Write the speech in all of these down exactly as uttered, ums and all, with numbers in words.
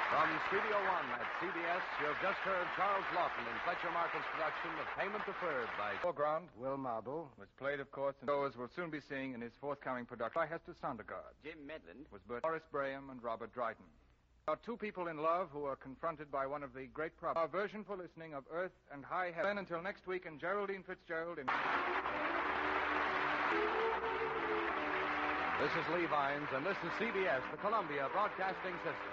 From Studio One at C B S, you have just heard Charles Lawton in Fletcher Markle's production of Payment Deferred by Foreground Will Marble was played, of course, and those we'll soon be seeing in his forthcoming production by Hester Sondergaard. Jim Medland Was Bert Horace Braham and Robert Dryden. About two people in love who are confronted by one of the great problems. Our version for listening of Earth and High Heaven. Until next week, and Geraldine Fitzgerald in... This is Lee Vines, and this is C B S, the Columbia Broadcasting System.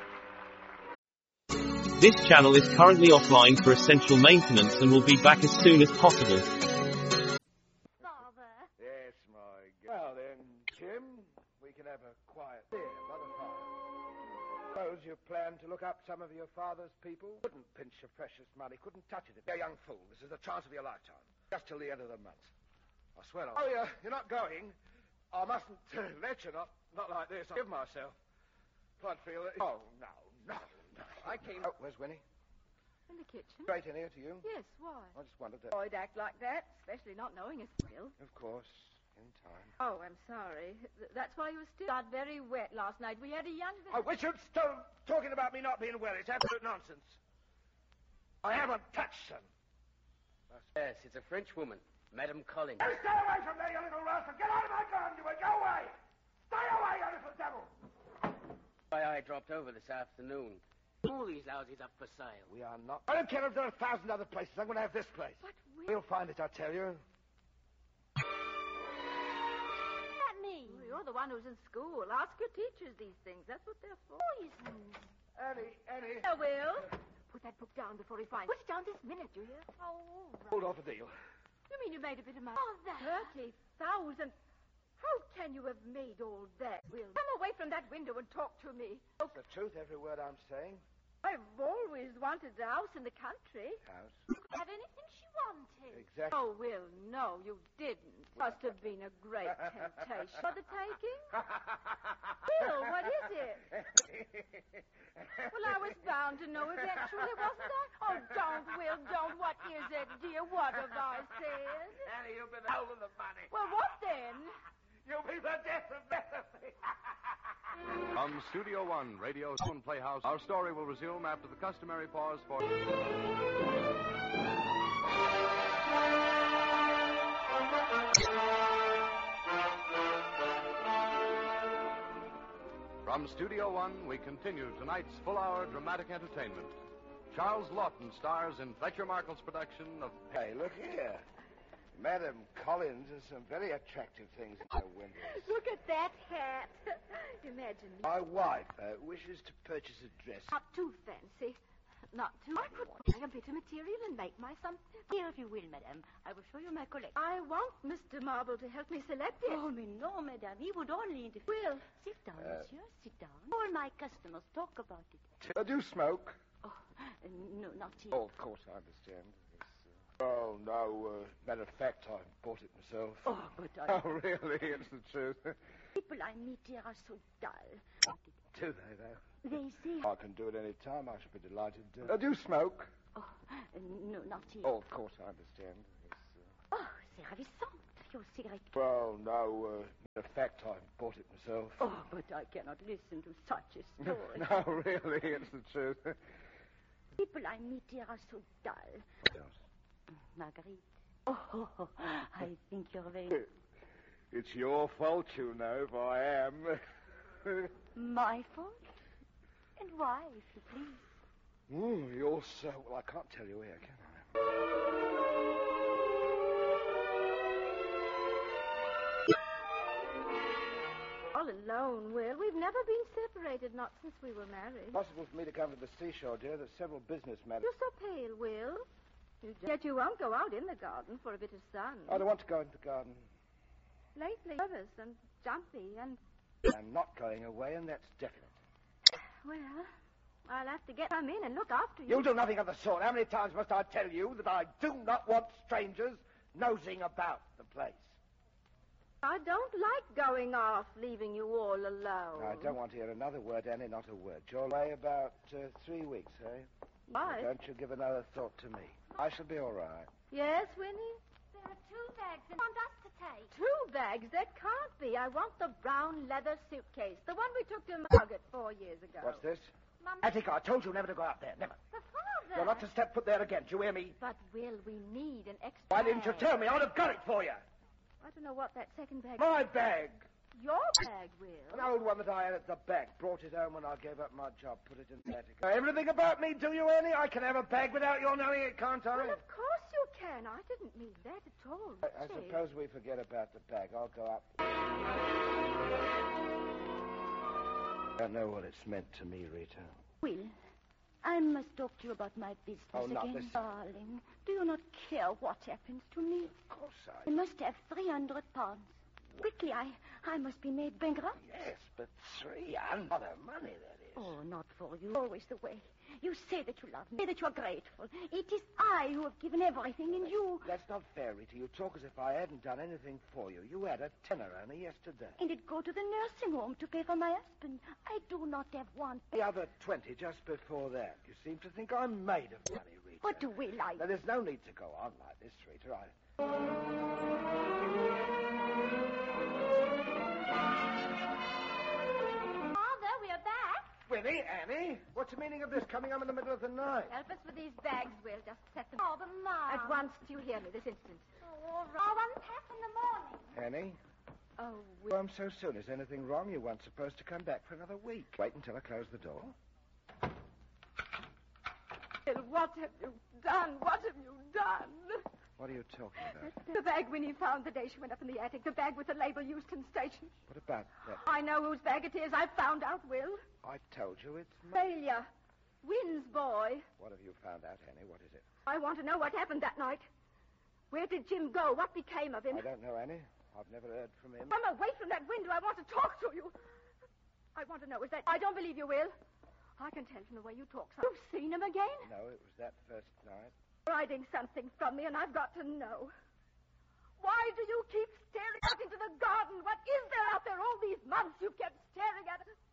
This channel is currently offline for essential maintenance and will be back as soon as possible. Father. Yes, my God. Well then, Jim, we can have a quiet beer by the fire. Suppose you plan to look up some of your father's people? Couldn't pinch your precious money, couldn't touch it. You're a young fool. This is the chance of your lifetime. Just till the end of the month. I swear I'll... Oh, yeah, you're not going? I mustn't uh, let you, not, not like this. I'll give myself. I'd feel it. Oh, no, no, no. I came... Oh, where's Winnie? In the kitchen. Straight in here to you? Yes, why? I just wondered that. Boy'd act like that, especially not knowing us still. Of course, in time. Oh, I'm sorry. Th- That's why you were still got very wet last night. We had a young... Oh, Richard, stop talking about me not being well. It's absolute nonsense. I haven't touched them. Yes, it's a French woman, Madame Collins. You stay away from there, you little rascal. Get out of my garden, you will. Go away. Stay away, you little devil. Why, I dropped over this afternoon. All these houses up for sale. We are not... I don't care if there are a thousand other places. I'm going to have this place. But we... We'll find it, I tell you. That mean? Well, you're the one who's in school. Ask your teachers these things. That's what they're for. Poisons. Annie, Annie. I will. Put that book down before he finds it. Put it down this minute, you hear? Oh, all right. Hold off a deal. You mean you made a bit of money? Oh, that. Thirty thousand. How can you have made all that, Will? Come away from that window and talk to me. It's the truth, every word I'm saying. I've always wanted a house in the country. House. Have anything she wanted. Exactly. Oh, Will, no, you didn't. Must have been a great temptation. For the taking? Will, what is it? Well, I was bound to know eventually, wasn't I? Oh, don't, Will, don't. What is it, dear? What have I said? Annie, you'll be the hell of the money. Well, what then? You'll be the death of me. From Studio One, Radio Soon Playhouse, our story will resume after the customary pause for... From Studio One, we continue tonight's full-hour dramatic entertainment. Charles Lawton stars in Fletcher Markle's production of... Hey, look here. Madame Collins has some very attractive things in her windows. Look at that hat. Imagine. My wife uh, wishes to purchase a dress. Not too fancy. Not too... I could buy a bit of material and make my some... Here, if you will, madame. I will show you my collection. I want Mister Marble to help me select it. Oh, mais no, madame. He would only interfere. Will. Sit down, Uh, monsieur. Sit down. All my customers talk about it. I do smoke. Oh, uh, no, not here. Oh, of course, I understand. It's, uh... Oh, no. Uh, matter of fact, I bought it myself. Oh, but I... Oh, really? It's the truth. People I meet here are so dull. Do they, though? They say... I can do it any time. I should be delighted. Uh, I do smoke. Oh, uh, no, not here. Oh, of course, I understand. It's, uh... Oh, c'est ravissant. Your cigarette. Well, no. Uh, matter of fact, I bought it myself. Oh, but I cannot listen to such a story. No, really, it's the truth. People I meet here are so dull. Yes. Marguerite. Oh, oh, oh, I think you're very... It's your fault, you know, if I am. My fault? And why, if you please? Mm, you're so... Well, I can't tell you here, can I? All alone, Will. We've never been separated, not since we were married. Possible for me to come to the seashore, dear. There's several business matters. You're so pale, Will. You just... Yet you won't go out in the garden for a bit of sun. I don't want to go into the garden. Lately, nervous and jumpy and... I'm not going away, and that's definite. Well, I'll have to get come in and look after you. You'll do nothing of the sort. How many times must I tell you that I do not want strangers nosing about the place? I don't like going off, leaving you all alone. I don't want to hear another word, Annie, not a word. You're away about uh, three weeks, eh? Why? Well, don't you give another thought to me. I shall be all right. Yes, Winnie? There are two bags and want us to take. Two bags? That can't be. I want the brown leather suitcase. The one we took to Margaret four years ago. What's this? Mum. Attica, I told you never to go up there. Never. The father. You're not to step foot there again. Do you hear me? But, Will, we need an extra Why didn't you bag. tell me? I would have got it for you. I don't know what that second bag... My bag. Your bag, Will. An old one that I had at the back. Brought it home when I gave up my job. Put it in the attic. Everything about me, do you, Annie? I can have a bag without your knowing it, can't I? Well, of course you can. I didn't mean that at all. I, I Say. suppose we forget about the bag. I'll go up. I don't know what it's meant to me, Rita. Will, I must talk to you about my business Oh, not again. this- Darling, do you not care what happens to me? Of course I... I must have three hundred pounds. Quickly, I, I must be made bankrupt. Yes, but three hundred... What a money that is. Oh, not for you. Always the way. You say that you love me, that you are grateful. It is I who have given everything, and you... That's not fair, Rita. You talk as if I hadn't done anything for you. You had a tenner only yesterday. And it go to the nursing home to pay for my husband. I do not have one. The other twenty just before that. You seem to think I'm made of money, Rita. What do we like? Now, there's no need to go on like this, Rita. I... Father, we are back. Winnie, Annie, what's the meaning of this coming home in the middle of the night? Help us with these bags, Will. Just set them... Oh, but Mom. At once, do you hear me this instant? Oh, all right. I'll unpack in the morning. Annie, Oh, you home so soon. Is anything wrong? You weren't supposed to come back for another week. Wait until I close the door. Will, what have you done? What have you done? What are you talking about? The bag Winnie found the day she went up in the attic. The bag with the label Euston Station. What about that? I know whose bag it is. I found out, Will. I told you it's... my- Failure. Wynn's boy. What have you found out, Annie? What is it? I want to know what happened that night. Where did Jim go? What became of him? I don't know, Annie. I've never heard from him. I'm away from that window. I want to talk to you. I want to know, is that... I don't believe you, Will. I can tell from the way you talk. So you've seen him again? No, it was that first night. Hiding something from me, and I've got to know. Why do you keep staring out into the garden? What is there out there all these months you've kept staring at it?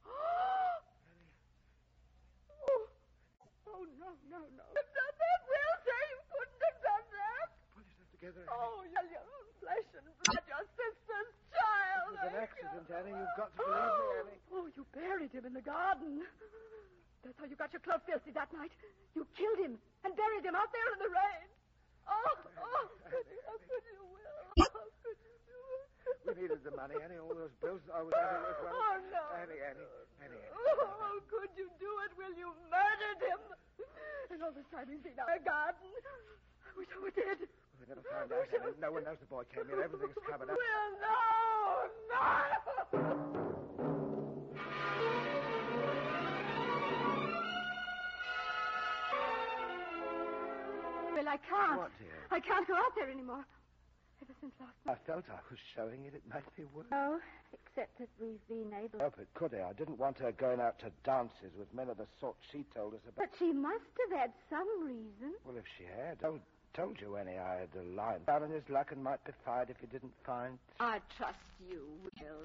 Oh, oh no, no, no. You've done that, Will. Say you couldn't have done that. Pull yourself together. Oh, you're your own flesh and blood, your sister's child. It was an accident, Annie. You've got to believe me, Annie. Oh, you buried him in the garden. That's how you got your clothes filthy that night. You killed him and buried him out there in the rain. Oh, oh, Goody, how could you, Will? How could you do it? We needed the money, Annie. All those bills I was having as well. Oh, no. Annie, Annie, Annie, Annie. Oh, how could you do it, Will? You murdered him. And all this time he's been out in the garden. I wish I were dead. They never found out, Annie. No one knows the boy came here. Everything's covered up. Will, no, no. Well, I can't. What, dear? I can't go out there anymore. Ever since last I night. felt I was showing it. It made me worse. No, except that we've been able... Help it, could I? I didn't want her going out to dances with men of the sort she told us about. But she must have had some reason. Well, if she had, I told, told you, Annie, I had a line. Down on his luck and might be fired if he didn't find... I trust you, Will.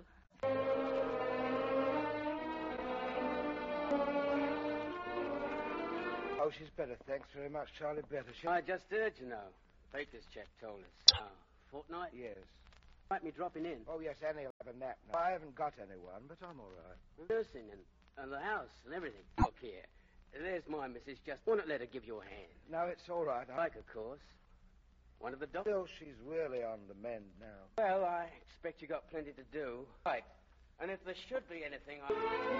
Oh, she's better. Thanks very much, Charlie. Better. She... I just heard, you know. Baker's chap told us. Oh, fortnight? Yes. Might be dropping in. Oh, yes, Annie will have a nap now. I haven't got anyone, but I'm all right. Nursing and, and the house and everything. Look here. There's my missus. Just wouldn't let her give you a hand. No, it's all right. I... Like, of course. One of the doctors. Still, she's really on the mend now. Well, I expect you got plenty to do. Right. And if there should be anything, I...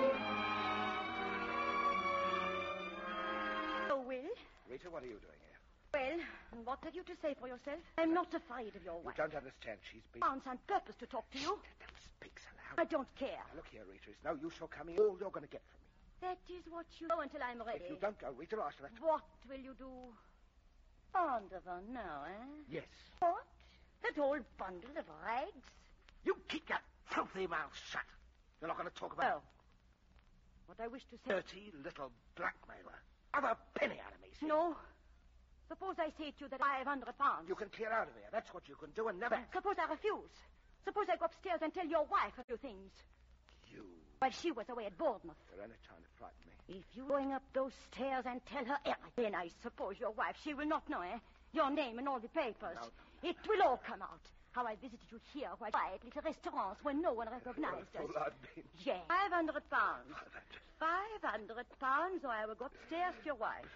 Oh, Will? Rita, what are you doing here? Well, what have you to say for yourself? I'm not afraid of your You wife. don't understand. She's been... Bounce on purpose to talk to you. Don't speak so I loud. don't care. Now, look here, Rita. It's no use your coming. All you're going to get from me. That is what you... Go until I'm ready. If you don't go, Rita, I shall have to... What will you do? Fond of her now, eh? Yes. What? That old bundle of rags? You keep your filthy mouth shut. You're not going to talk Well, about... what I wish to say... Dirty little blackmailer. Have a penny out of me, see? No. Suppose I say to you that I have hundred pounds. You can clear out of here. That's what you can do and never... Suppose I refuse. Suppose I go upstairs and tell your wife a few things. You... While she was away at Bournemouth. You're only trying to frighten me. If you're going up those stairs and tell her everything, I suppose your wife, she will not know, eh? Your name in all the papers. No. It will all come out. How I visited you here while quiet little restaurants where no one recognized What a us. fool I've been. Yes. Five hundred pounds. Five hundred. Five hundred pounds, or I will go upstairs to your wife.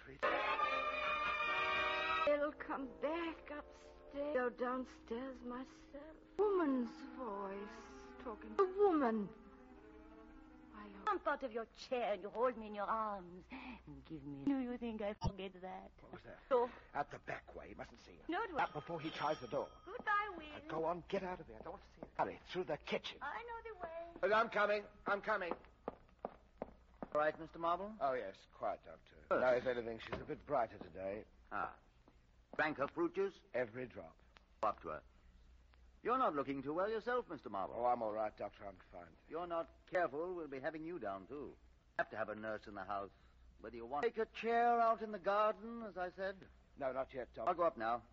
I'll come back upstairs. Go downstairs myself. Woman's voice talking. A woman. Jump out of your chair and you hold me in your arms and give me. Do you think I forget that? What was that? So, Out the back way. He mustn't see you. no, do I? Out before he tries the door. Goodbye, Will. Now, go on, get out of there. I don't want to see you. Hurry, through the kitchen. I know the way. But I'm coming. I'm coming. All right, Mister Marble? Oh, yes. Quiet, Doctor. Good. Now, if anything, she's a bit brighter today. Ah. Drank her fruit juice? Every drop. Up to her. You're not looking too well yourself, Mister Marble. Oh, I'm all right, Doctor. I'm fine. If you're not careful, we'll be having you down, too. Have to have a nurse in the house. Whether you want... Take a chair out in the garden, as I said. No, not yet, Doc. I'll go up now.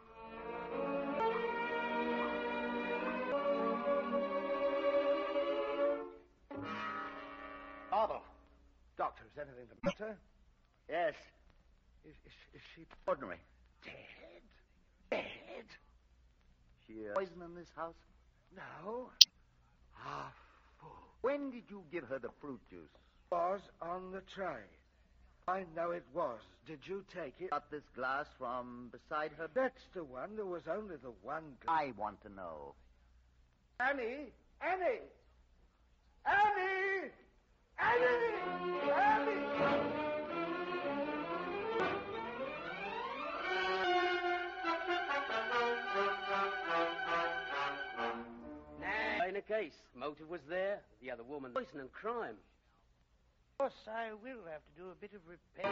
Marble. Doctor, is anything the matter? Yes. Is, is, is she Ordinary. dead? Dead? She uh, poison in this house? No. Ah, fool. When did you give her the fruit juice? Was on the tray. I know it was. Did you take it? Got this glass from beside her? That's the one. There was only the one. Gl- I want to know. Annie! Annie! Annie! Annie! Annie! In a case, motive was there. The other woman, poison and crime. Of course, I will have to do a bit of repair.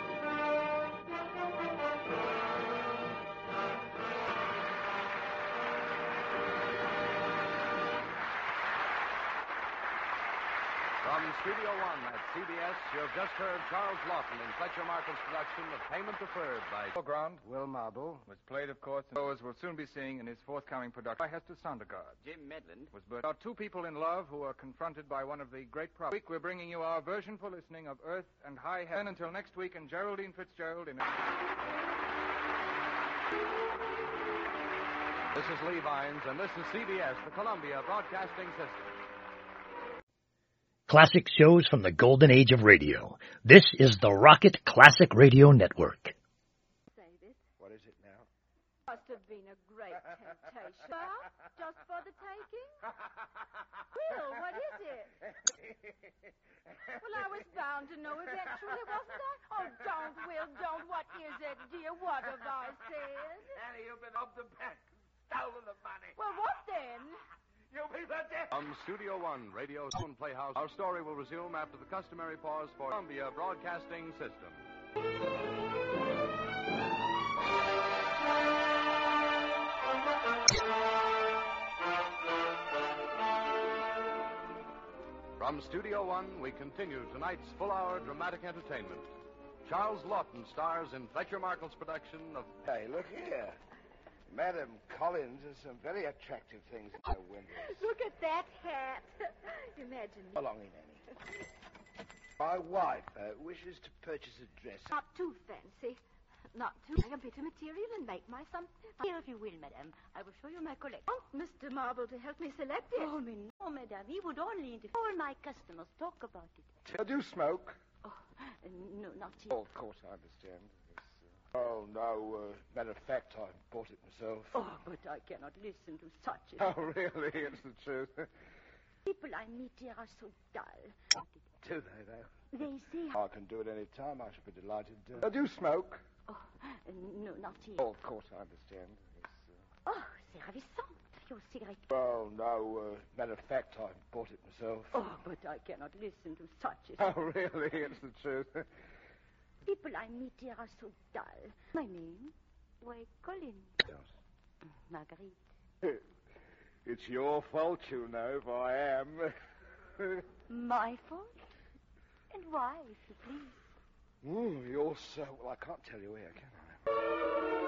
From Studio One at C B S, you have just heard Charles Lawton in Fletcher Markle's production of Payment Deferred by Ground Will Marble. was played, of course, and those we'll soon be seeing in his forthcoming production by Hester Sondergaard. Jim Medland. Was but about two people in love who are confronted by one of the great problems. This week we're bringing you our version for listening of Earth and High Heaven. Until next week, and Geraldine Fitzgerald in. This is Lee Vines, and this is C B S, the Columbia Broadcasting System. Classic shows from the golden age of radio. This is the Rocket Classic Radio Network. Say this. What is it now? Must have been a great temptation. Well, just for the taking? Will, what is it? Well, I was bound to know eventually, wasn't I? Oh, don't, Will, don't. What is it, dear? What have I said? Annie, you've been robbed the bank. Stolen the money. Well, what then? You'll be the death. From Studio One, Radio Soon Playhouse, our story will resume after the customary pause for Columbia Broadcasting System. From Studio One, we continue tonight's full-hour dramatic entertainment. Charles Lawton stars in Fletcher Markle's production of... Hey, look here. Madam Collins has some very attractive things in her windows. Look at that hat. Imagine. How long in, Annie? My wife uh, wishes to purchase a dress. Not too fancy. Not too. A bit of material and make my some. Here, if you will, madame. I will show you my collection. Want Mister Marble to help me select it? Oh, me no, madame. He would only interfere. All my customers talk about it. Uh, do you smoke? Oh, uh, no, not here. Oh, of course, I understand. Yes, uh, oh, no. Uh, matter of fact, I bought it myself. Oh, but I cannot listen to such a... Oh, really? It's the truth. People I meet here are so dull. Do they, though? They say... I can do it any time. I should be delighted. Uh, uh, do you smoke? Oh, uh, no, not here. Oh, of course, I understand. Yes, uh... Oh, c'est ravissant. Your cigarette. Oh, no. Uh, matter of fact, I bought it myself. Oh, but I cannot listen to such a... Oh, really? It's the truth. People I meet here are so dull. My name? Why, Colin. Yes. Marguerite. It's your fault, you know, if I am. My fault? And why, if you please? Ooh, you're so... Well, I can't tell you here, can I?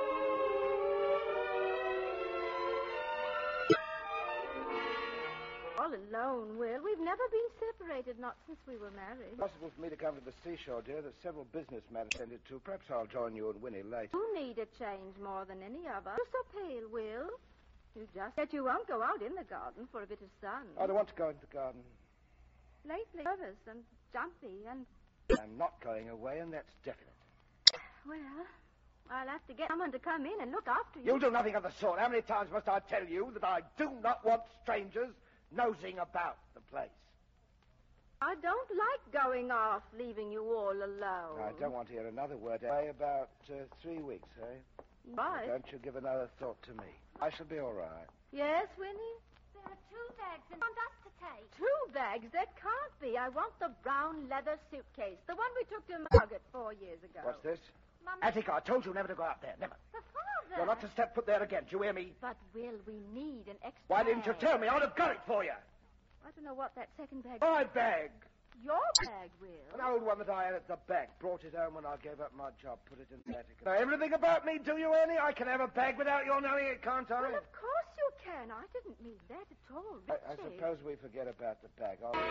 All alone, Will. We've never been separated, not since we were married. Possible for me to come to the seashore, dear. There's several business matters attended to. Perhaps I'll join you and Winnie later. You need a change more than any of us. You're so pale, Will. You just said you won't go out in the garden for a bit of sun. I don't want to go into the garden. Lately, nervous and jumpy, and... I'm not going away, and that's definite. Well, I'll have to get someone to come in and look after you. You'll do nothing of the sort. How many times must I tell you that I do not want strangers nosing about the place? I don't like going off, leaving you all alone. I don't want to hear another word. Away about uh, three weeks, eh? Right. Don't you give another thought to me. I shall be all right. Yes, Winnie? There are two bags and want us to take. Two bags? That can't be. I want the brown leather suitcase, the one we took to Margaret four years ago. What's this? Mama. Attica, I told you never to go out there. Never. The father. You're not to step foot there again. Do you hear me? But, Will, we need an extra Why didn't you bag. tell me? I would have got it for you. I don't know what that second bag... My bag. Your bag, Will. An old one that I had at the bank. Brought it home when I gave up my job. Put it in the attic. Know everything about me, do you, Annie? I can have a bag without your knowing it, can't I? Well, of course you can. I didn't mean that at all, I, I Richie. suppose we forget about the bag. I'll...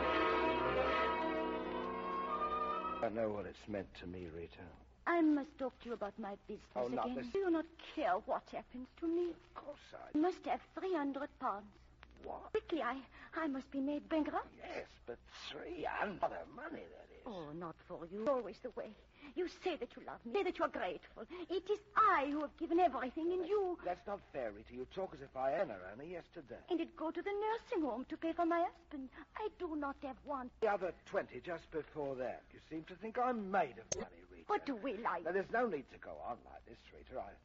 I know what it's meant to me, Rita. I must talk to you about my business Oh, not again. this- Do you not care what happens to me? Of course I... I must have three hundred pounds. What? Quickly, I, I must be made bankrupt. Yes, but three hundred money, that is. Oh, not for you. Always the way. You say that you love me, say that you are grateful. It is I who have given everything, and you... That's not fair, Rita. You talk as if I had her only yesterday. And it go to the nursing home to pay for my husband. I do not have one. The other twenty just before that. You seem to think I'm made of money, Rita. What do we like? Now, there's no need to go on like this, Rita. I...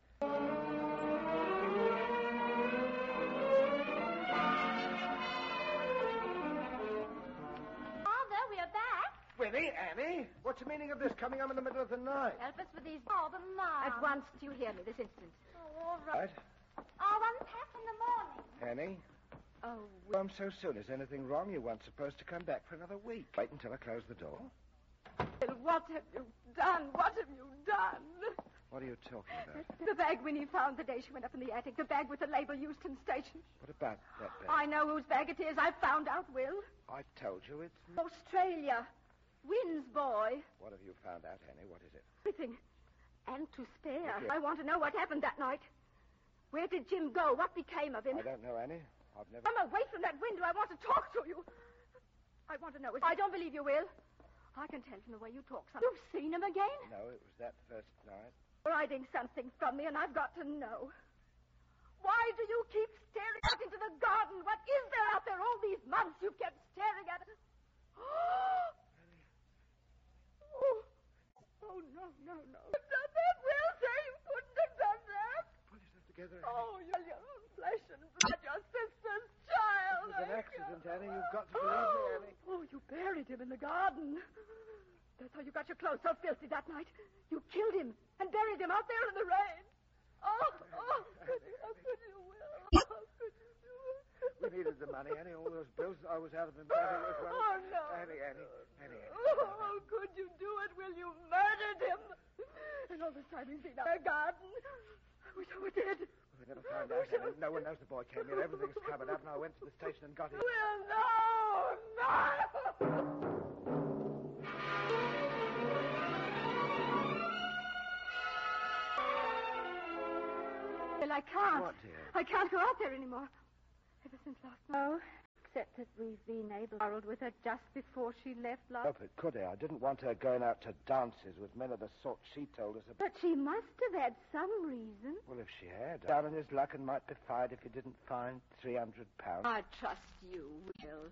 Father, we are back. Winnie, Annie, what's the meaning of this coming home in the middle of the night? Help us with these... Oh, the Mom. At once, do you hear me this instant? Oh, all right. Right? I'll unpack in the morning. Annie? Oh, Home so soon. Is anything wrong? You weren't supposed to come back for another week. Wait until I close the door. Will, what have you done? What have you done? What are you talking about? The bag Winnie found the day she went up in the attic. The bag with the label Euston Station. What about that bag? I know whose bag it is. I found out, Will. I told you it's... Australia. Wynn's boy. What have you found out, Annie? What is it? Everything. And to spare. Okay. I want to know what happened that night. Where did Jim go? What became of him? I don't know, Annie. I've never... Come away from that window. I want to talk to you. I want to know. I don't believe you, Will. I can tell from the way you talk. Something. You've seen him again? No, it was that first night. You're hiding something from me, and I've got to know. Why do you keep staring out into the garden? What is there out there all these months you've kept staring at it? Oh, oh no, no, no. You've done that, Will. Say you couldn't have done that. Pull yourself together, Annie. Oh, you're your own flesh and blood, your sister's child. It was an I accident, can't- Annie. You've got to believe me, Annie. Oh, you buried him in the garden. That's how you got your clothes so filthy that night. You killed him and buried him out there in the rain. Oh, oh, goody, how could you, Will? How could you do it? We needed the money, Annie. All those bills I was out of them. Well. Oh, no. Annie, Annie, Annie, Annie. Oh, how could you do it, Will? You murdered him. And all this time he's been out in the garden. I wish I were dead. Well, they never found out, Annie. No one knows the boy came in. Everything's covered up, and I went to the station and got him. Will, no, no. Well, I can't. What, dear? I can't go out there anymore. Ever since last night. No, except that we've been able to quarrel with her just before she left last. Oh, but could I? I didn't want her going out to dances with men of the sort she told us about. But she must have had some reason. Well, if she had, down on his luck and might be fired if he didn't find three hundred pounds. I trust you, Will.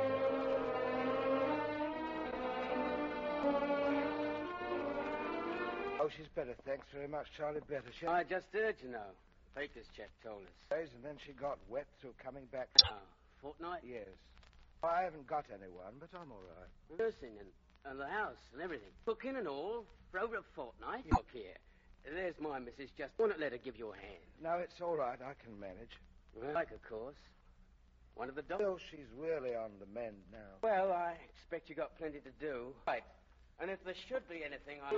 Oh, she's better. Thanks very much, Charlie. Better. She I just heard, you know. Baker's chap told us. days, and then she got wet through coming back. Oh, fortnight? Yes. I haven't got anyone, but I'm all right. Nursing and, and the house and everything. Cooking and all for over a fortnight. Look here. There's my missus. Just won't let her give you a hand. No, it's all right. I can manage. Well, like, of course. One of the dogs. Still, she's really on the mend now. Well, I expect you got plenty to do. Right. And if there should be anything, I...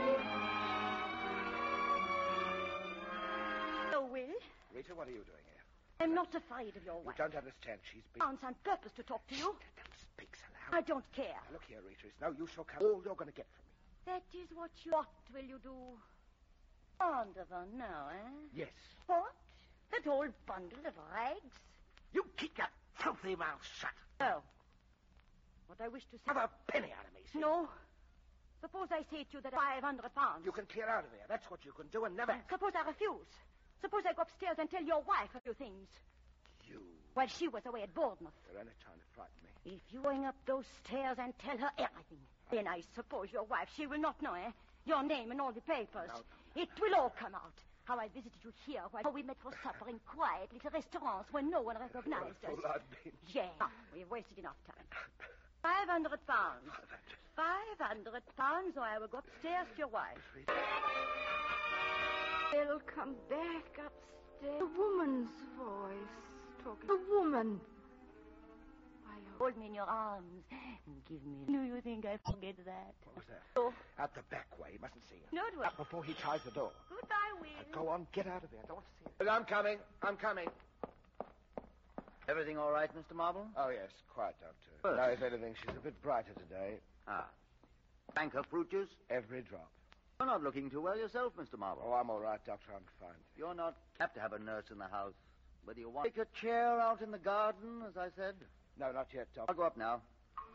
Oh, Will, Rita, what are you doing here? I'm not afraid of your You wife. don't understand. She's been... Bounce on purpose to talk to you. Don't speak so loud. I don't care. Now, look here, Rita. It's no use. You'll come. All you're going to get from me. That is what you... What will you do? Fond of her now, eh? Yes. What? That old bundle of rags? You keep your filthy mouth shut. Oh. What I wish to say... Have a penny out of me, see? No. Suppose I say to you that five hundred pounds. You can clear out of here. That's what you can do and never... Suppose I refuse. Suppose I go upstairs and tell your wife a few things. You... While she was away at Bournemouth. You're only trying to frighten me. If you're going up those stairs and tell her everything, then I suppose your wife, she will not know, eh? Your name in all the papers. No. It will all come out. How I visited you here, how we met for supper in quiet little restaurants where no one recognized us. What a fool I've been. Yeah, we've wasted enough time. Five hundred pounds. Five hundred pounds, or I will go upstairs to your wife. They'll come back upstairs. The woman's voice talking. The woman. Hold me in your arms and give me... Do you think I forget that? What was that? Oh. Out the back way. He mustn't see you. No, it Out before he tries the door. Goodbye, Will. Now, go on, get out of here. I don't want to see you. I'm coming. I'm coming. Everything all right, Mister Marble? Oh, yes. Quite, Doctor. Good. No, if anything, she's a bit brighter today. Ah. Drank her fruit juice? Every drop. You're not looking too well yourself, Mister Marble. Oh, I'm all right, Doctor. I'm fine. You're not... have to have a nurse in the house. Whether you want... Take a chair out in the garden, as I said. No, not yet, Doctor. I'll go up now.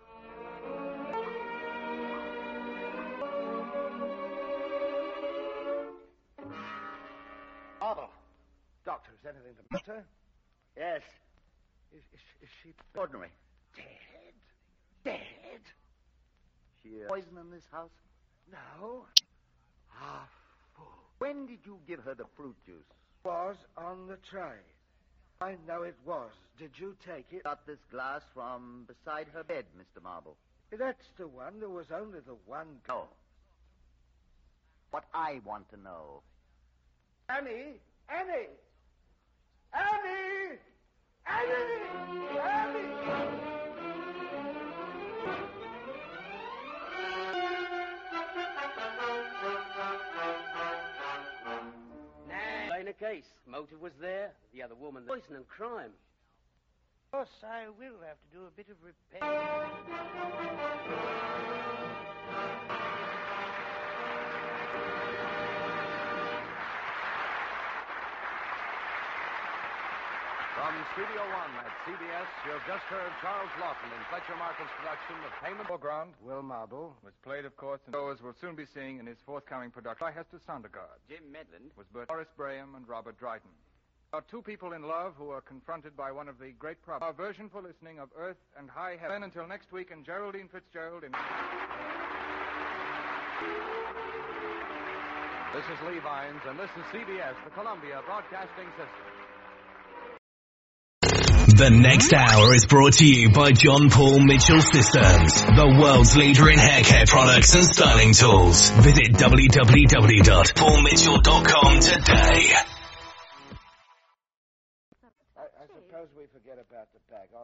Marble. Doctor, is anything the matter? Yes. Is, is, is she... Ordinary. Dead? Dead? She uh, poison in this house? No. Ah, fool. When did you give her the fruit juice? Was on the tray. I know it was. Did you take it? Got this glass from beside her bed, Mister Marble. That's the one. There was only the one... No. What I want to know. Annie! Annie! Annie! Annie! Annie! Plain a case. Motive was there. The other woman, poison and crime. Of course, I will have to do a bit of repair. From Studio One at C B S, you have just heard Charles Lawton in Fletcher Markle's production of Payment... Foreground Will Marble. was played, of course, and those we'll soon be seeing in his forthcoming production by Hester Sondergaard. Jim Medland. Was Bert Horace Braham and Robert Dryden. About two people in love who are confronted by one of the great problems. Our version for listening of Earth and High Heaven. Until next week, and Geraldine Fitzgerald in... This is Lee Vines, and this is C B S, the Columbia Broadcasting System. The next hour is brought to you by John Paul Mitchell Systems, the world's leader in hair care products and styling tools. Visit w w w dot paul mitchell dot com today. I, I suppose we forget about the bag. I'll...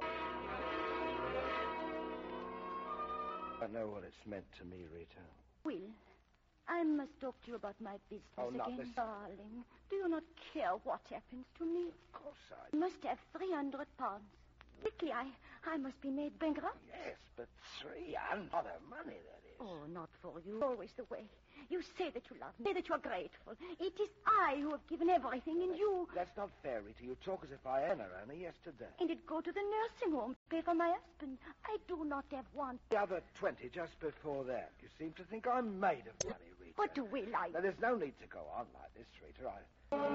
I know what it's meant to me, Rita. Will, I must talk to you about my business Oh, not again. this- Darling, do you not care what happens to me? Of course I... I must have three hundred pounds. Quickly, I, I must be made bankrupt. Yes, but three hundred... Lot of money, that is. Oh, not for you. Always the way. You say that you love me, say that you're grateful. It is I who have given everything, and you... That's not fair, Rita. You talk as if I earned her only yesterday. And it go to the nursing home to pay for my husband. I do not have one. The other twenty just before that. You seem to think I'm made of money, Rita. What do we like? Now, there's no need to go on like this, Rita. I...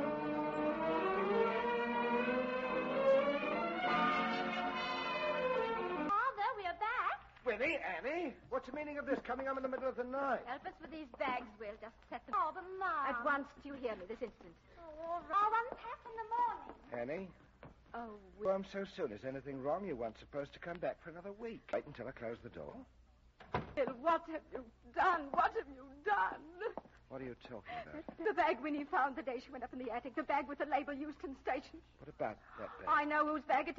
Father, we are back. Winnie, Annie, what's the meaning of this coming home in the middle of the night? Help us with these bags, Will. Just set them. Oh, but Mom. At once, do you hear me this instant? Oh, all right. I'll unpack in the morning. Annie? Oh, Well, I'm so soon. Is anything wrong? You weren't supposed to come back for another week. Wait until I close the door. Will, what have you done? What have you done? What are you talking about? The bag Winnie found the day she went up in the attic. The bag with the label Euston Station. What about that bag? I know whose bag it is.